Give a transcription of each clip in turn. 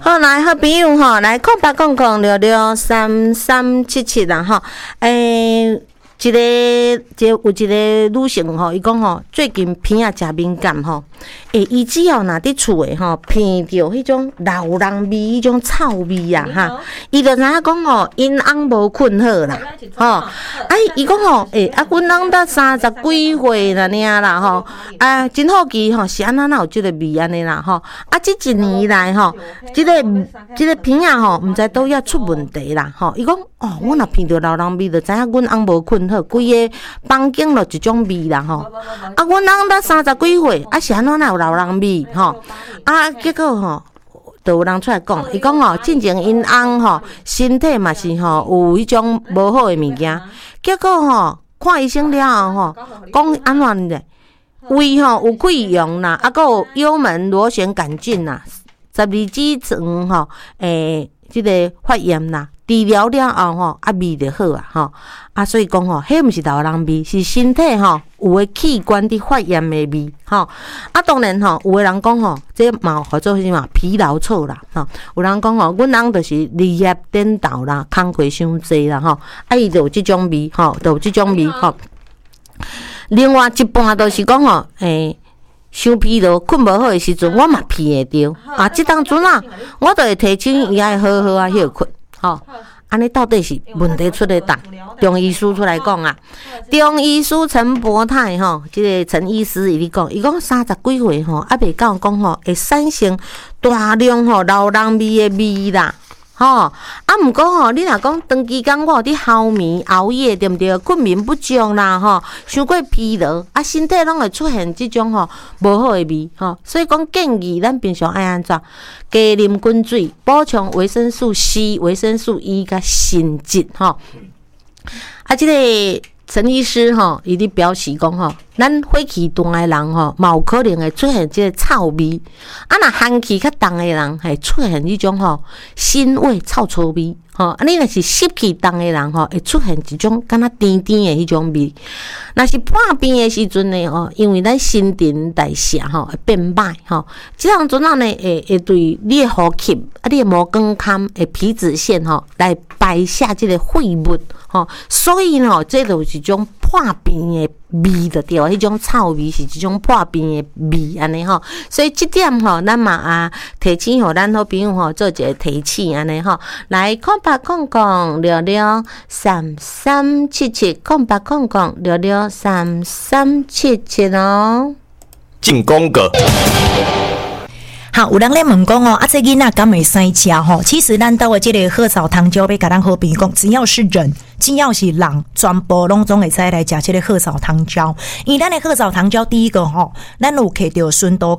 好，来，好朋友吼，来0800663377啦吼，有一个女性吼，伊讲吼，最近鼻啊诚敏感吼，伊只要若伫厝诶吼，闻着迄种老人味、迄种臭味啊哈，伊就知影讲吼，因翁无困好啦，吼，伊讲吼，阮翁才30几岁了尔啦吼，真好奇吼，是安怎有即个味安尼啦吼，即一年来吼，即个鼻啊吼，毋知都要出问题啦吼，伊讲我若闻着老人味，就知影阮翁无困好。规个房间就一种味啦吼，阮翁才30几岁，是安怎有老人味吼？结果吼，就有人出来讲，伊讲吼，进前因翁吼身体嘛是吼有迄种无好诶物件，结果吼看医生了后吼，讲安怎呢？胃吼有溃疡啦，还有幽门螺旋杆菌啦，12指肠吼即个发炎啦。治疗了后吼，味就好啊吼，所以讲吼，迄毋是老人味，是身体吼有诶器官伫发炎诶味吼。当然吼，有诶人讲吼，这嘛叫做什么疲劳臭啦吼。有人讲吼，阮翁就是日夜颠倒啦，工课伤济啦吼，伊就有即种味吼，就有即种味吼。另外一半就是讲吼，伤疲劳、困无好诶时阵，我嘛鼻会着即当阵啊，我就会提醒伊爱好好啊休困。安尼到底是问题出在哪？中医师出来讲啊，中医师陈伯泰吼，即个陈医师伊咧讲，伊讲30几岁吼，未到讲吼会产生大量吼老人味诶味啦。毋过吼，你若讲长期间我有伫耗眠、熬夜，对毋对？困眠不足啦，伤过疲劳，身体拢会出现即种吼无好诶味，所以讲建议咱平常爱安怎？加啉滚水，补充维生素 C、维生素 E 甲锌质，即个陈医师伊咧表示讲咱火气大诶人嘛有可能会出现即个臭味，若寒气较重诶人会出现迄种腥味、臭味。你若是湿气重诶人会出现一种敢若甜甜诶迄种味。若是破病诶时阵呢因为咱新陈代谢会变歹即样阵啊呢会对你诶呼吸你诶毛孔坎诶皮脂腺来排下即个废物所以呢这就是一种破病诶味就对，迄种臭味是一种破病诶味安尼所以即点咱嘛提醒咱好朋友做一个提醒安尼来08006633770800663377哦。 进攻个。 好，有人咧问讲这囡仔敢会生吃其实咱兜的这个褐草糖胶要甲咱好朋友讲，只要是人，只要是人，全部拢总会使来食这个褐草糖胶。因为咱的褐草糖胶，第一个咱有摕到纯度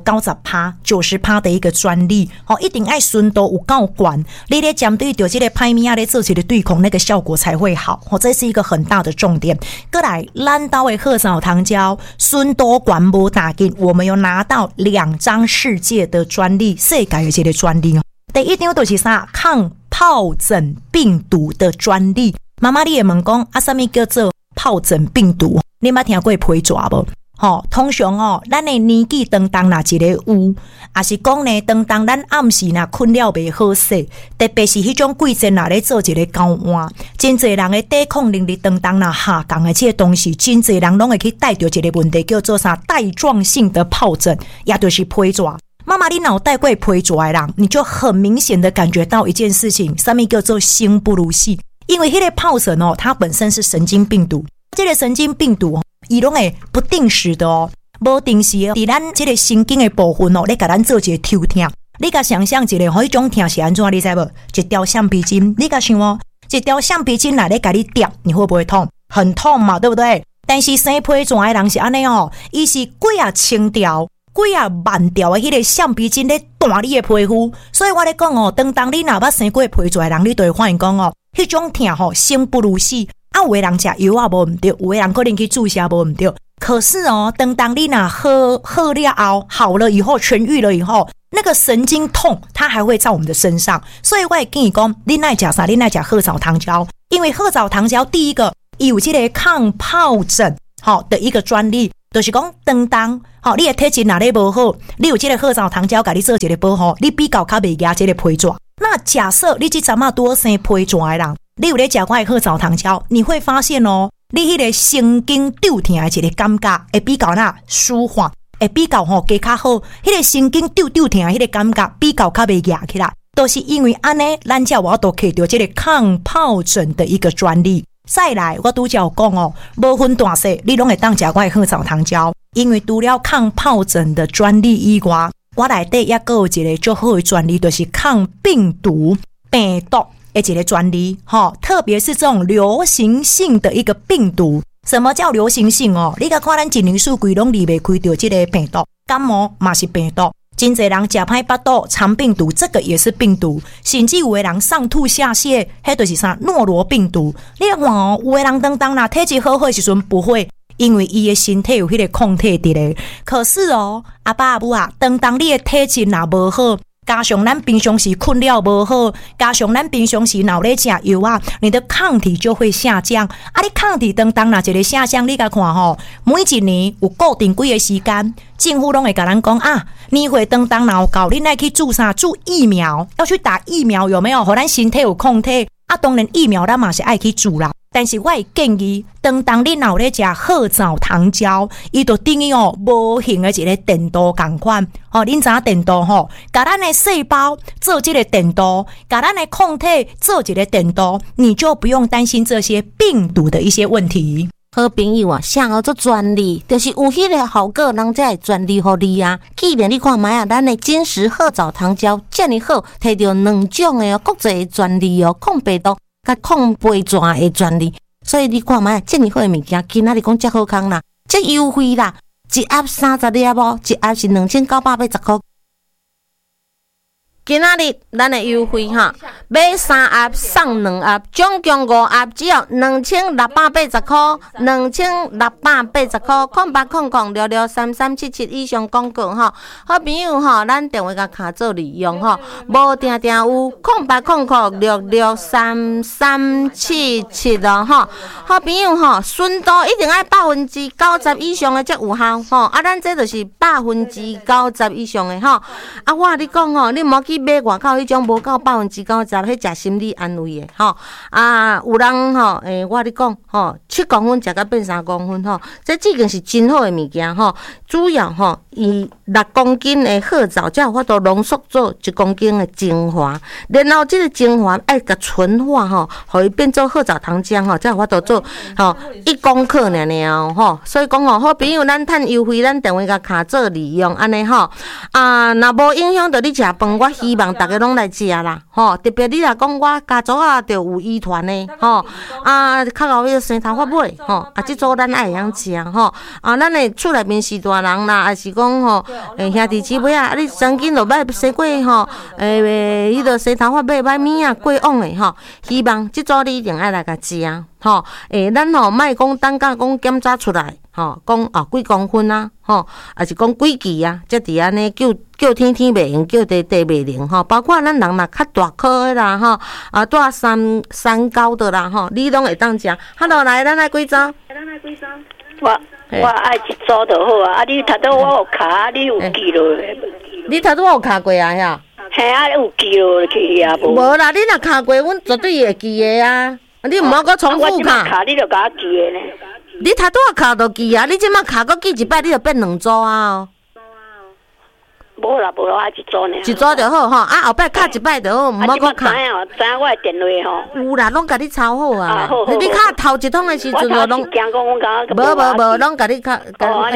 90%、90%的一个专利一定爱纯度有够高，你咧针对到这个歹物咧做一个对抗，那个效果才会好这是一个很大的重点。过来，咱兜的褐草糖胶纯度高无打紧，我们有拿到2张世界的专利，世界的这个专利第一张就是啥抗疱疹病毒的专利。妈妈，你会问讲什么叫做疱疹病毒？你捌听过皮蛇无？通常咱的年纪当啦一个有，也是讲呢，当咱暗时若困了袂好势，特别是迄种季节若咧做一个高温，真侪人的抵抗能力当若下降的这个东西，真侪人拢会去带着一个问题，叫做啥带状性的疱疹，也就是皮蛇。妈妈，你脑带过皮蛇的人，你就很明显的感觉到一件事情，什么叫做生不如死？因为迄个疱疹它本身是神经病毒，这个神经病毒伊拢会不定时的无定时伫咱这个神经的部分咧，甲咱做一个抽痛。你甲想象一下，迄种痛是安怎？你知无？一条橡皮筋，你甲想一条橡皮筋来咧，甲你掉，你会不会痛？很痛嘛，对不对？但是生皮蛇的人是安尼伊是几啊千条、几啊万条的迄个橡皮筋咧断你的皮肤。所以我咧讲当你若捌生过皮蛇的人，你就会发现讲迄种痛生不如死。有的人食药也无毋对，有的人可能去注射无毋对。可是当你若好了后，好了以后，痊愈了以后，那个神经痛它还会在我们的身上。所以我会建议讲，你爱食啥？你爱食褐草糖胶，因为褐草糖胶第一个有这个抗疱疹的一个专利， 就是讲当你的体质哪里无好，你有这个褐藻糖胶给你做一个保护，你比较较袂压这个皮蛇。那假设你这阵啊多生皮蛇的人，你有咧食我的褐藻糖胶，你会发现哦，你迄个神经抽痛的一个感觉会比较舒缓，会比较加较好。迄个神经抽痛的迄个感觉比较较袂压起来，都是因为安尼，咱才我都摕到这个抗疱疹的一个专利。再来，我拄则有讲哦，无分大小，你拢会当食我的褐藻糖胶，因为除了抗疱疹的专利以外，我内底也有一个最好的专利，就是抗病毒的一个专利，特别是这种流行性的一个病毒。什么叫流行性哦？你甲看咱一年四季拢离袂开到这个病毒，感冒嘛是病毒。真侪人食歹巴肚肠病毒，这个也是病毒。甚至有的人上吐下泻，迄就是啥诺罗病毒。你看哦，有的人当啦体质好的时阵不会，因为伊的身体有迄个抗体伫咧。可是哦，阿爸阿母啊，当你的体质若无好，加上咱平常时困了无好，加上咱平常时脑咧食药啊，你的抗体就会下降。你抗体若一个下降，你甲看吼，每一年有固定几个时间，政府拢会甲咱讲年岁若有够，你来去注疫苗，要去打疫苗有没有？互咱身体有抗体。当然疫苗咱嘛是爱去注啦。但是我会建议，当你若咧食褐藻糖胶，伊就等于无形的一个电镀同款。恁知影电镀甲咱的细胞做这个电镀，甲咱的抗体做一个电镀，你就不用担心这些病毒的一些问题。 好朋友啊，啥叫做专利？就是有迄个效果，人才会专利互你啊。既然你看卖咱的金石褐藻糖胶这么好，摕到2种的国际的专利抗病毒甲抗皮蛇的专利，所以你看卖这么好的物件，今仔日讲遮好康啦，遮优惠啦，一盒30粒哦，一盒是2980块。今仔日咱的优惠买3盒送2盒，总共5盒只要2680块，2680块，0800663377以上广告好朋友咱电话甲卡做利用无定有0800663377哦好朋友纯度一定爱90%以上的才有效咱这就是90%以上的我你讲你莫去买外口迄种无够90%，迄食心理安慰的有人我你讲7公分食到变3公分这已经是真好的物件主要以6公斤的褐藻才有法度浓缩做1公斤的精华，然后这个精华爱甲纯化互伊变做褐藻糖浆才有法度做1公克尔所以讲好朋友咱趁优惠，咱电话甲卡做利用安尼若无影响到你食饭，我希望大家拢来食啦特别你若讲我家族就有遗传的较后迄生头发尾这组咱爱会晓食咱的厝内面是大人啦，还是讲兄弟姊妹你曾经就捌生过迄个生头发尾歹面过往的希望这组你一定爱来甲食咱莫讲等甲讲检查出来讲几公分还是讲几期才伫安尼叫天袂用，叫地袂灵包括咱人若较大颗的啦大三高的啦你拢会当食。Hello， 来，咱来几组？ 我爱一组就好你头拄我有卡，你有记落？ 你头拄我有卡过呀？ 嘿有记落去无啦，你若卡过，阮绝对会记的你毋好搁重复卡。 你就甲我记的呢？ 你头拄卡就记你即马卡搁记1摆，你就变2组无啦，爱一组呢。 一组就好后摆卡1摆就好，毋好搁卡。 知影我的电话有啦，拢甲你抄好好。 你卡头一通的时阵就拢。 惊讲我无，拢甲你卡。好，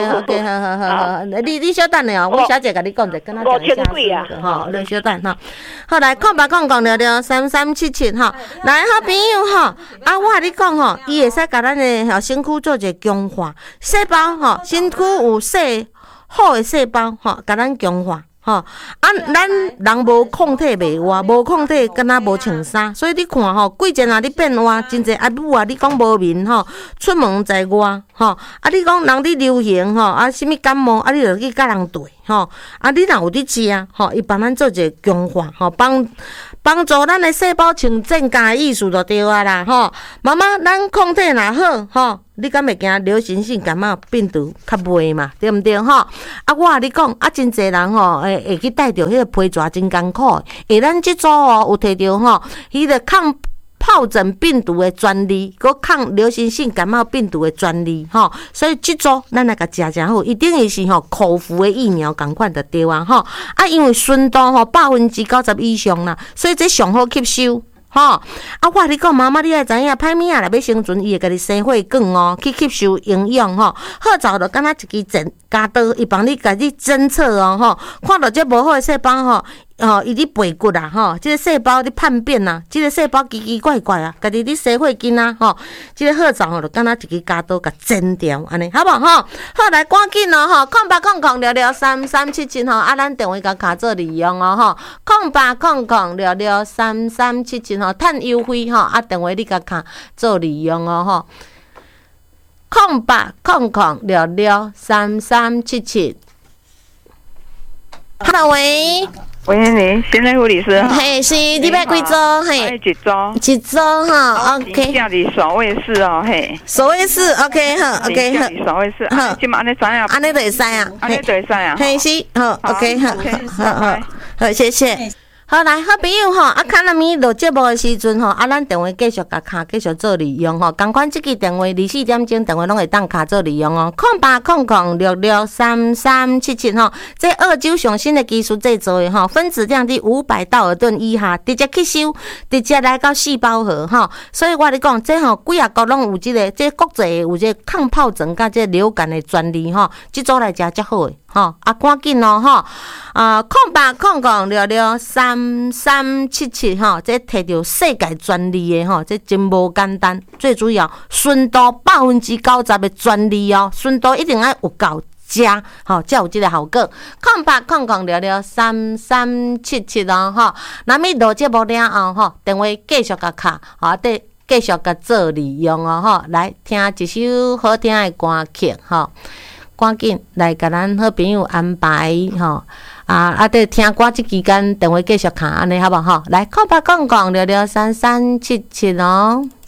你稍等下我小姐甲你讲者，跟他讲一下。你稍等好来，0800663377来，好朋友我甲你讲伊会使甲咱的身躯做一个强化细胞身躯有好的细胞甲咱强化咱人无抗体袂活，无抗体敢若无穿衫，所以你看季节你变活，真侪阿母你讲无眠出门在外你讲人伫流行什么感冒你就去甲人对你若有伫食伊帮咱做一个强化帮助咱的细胞像增加的意思就对啦妈妈，咱抗体若好你敢会惊流行性感冒病毒较袂嘛？对毋对吼？啊，我甲你讲，啊，真侪人吼，会去带着迄个皮蛇真艰苦的。咱即组哦，有摕着吼，迄个抗疱疹病毒的专利，佮抗流行性感冒病毒的专利，吼，所以即组咱来甲食真好，一定伊是吼口服的疫苗共款的对啊，吼啊，因为纯度吼90%以上啦，所以这上好吸收。吼，啊！我你讲，妈妈，你爱知影，歹物仔若要生存，伊会甲你生血管哦，去吸收营养吼。好早就敢若一支加刀，伊帮你甲你侦测哦，吼，看到这无好的细胞吼。伊咧背骨啊，吼，即个细胞咧叛变啊，即个细胞奇奇怪怪啊，家己咧生血筋啊，吼，即个好早吼，就敢若一支加刀甲剪掉，安尼好无吼？好来，赶紧哦，吼，0800633377吼，啊，咱电话甲卡做利用哦，吼，0800633377吼，趁优惠吼，啊，电话你甲卡做利用哦，吼，0800633377。Hello， 喂。 喂，你现在护理师嘿，是你要几组？嘿，一组哈 ，OK。 家里所谓是哦，嘿， 所谓是 OK 好 ，OK 好。 所谓是，好，今嘛安尼知啊？ 安尼就会使啊， 安尼就会使啊。 嘿是，好 ，OK 好，好，谢谢。好来，好朋友吼，啊，看咱咪录节目的时阵吼，啊，咱电话继续甲卡继续做利用吼，同款即支电话24点钟电话拢会当卡做利用哦，0800663377吼，这澳洲上新的技术制作的吼，分子量伫500道尔顿以下，直接吸收，直接来到细胞核吼，所以我咧讲，这吼几啊国拢有即个，这国际有这抗疱疹甲这流感的专利吼，即组来食较好的吼，啊，赶紧哦吼。0800633377吼，这摕到世界专利的吼，这真无简单。最主要纯度90%的专利哦，纯度一定要有够佳，吼，才有这个效果。0800633377哦，吼，那么录节目了后吼，电话继续甲卡，吼，得继续甲做利用哦，吼，来听一首好听的歌曲，吼。赶紧来甲咱好朋友安排吼，得听歌即期间电话继续卡安尼好无吼？来0800663377哦。